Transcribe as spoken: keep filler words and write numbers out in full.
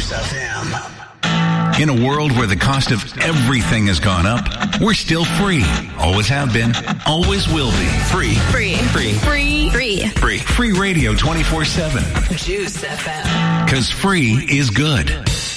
Juice F M. In a world where the cost of everything has gone up, we're still free. Always have been. Always will be. Free. Free. Free. Free. Free. Free. Free radio twenty-four seven. Juice F M. Because free is good.